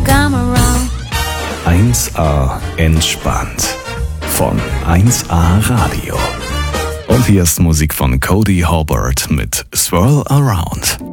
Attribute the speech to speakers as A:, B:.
A: come around.
B: 1A entspannt von 1A Radio. Und hier ist Musik von Cody Hobart mit Swirl Around.